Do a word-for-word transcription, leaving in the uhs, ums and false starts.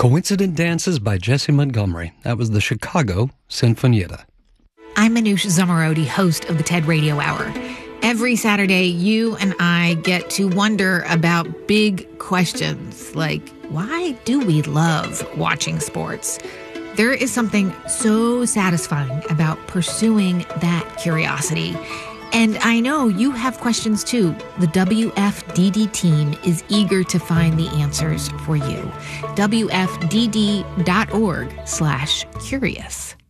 Coincident Dances by Jesse Montgomery. That was the Chicago Sinfonietta. I'm Manoush Zomorodi, host of the TED Radio Hour. Every Saturday, you and I get to wonder about big questions like, why do we love watching sports? There is something so satisfying about pursuing that curiosity. And I know you have questions too. The W F D D team is eager to find the answers for you. W F D D dot org slash curious.